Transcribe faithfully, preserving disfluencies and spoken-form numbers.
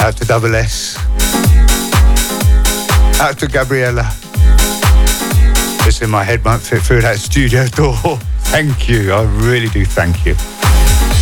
Out to Double S. Out to Gabriella. Listen, my head won't fit through that studio door. Thank you. I really do thank you.